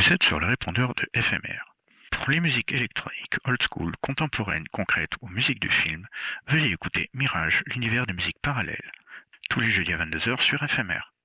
Vous êtes sur le répondeur de FMR. Pour les musiques électroniques, old school, contemporaines, concrètes ou musique de film, veuillez écouter Mirage, l'univers des musiques parallèles. Tous les jeudis à 22h sur FMR.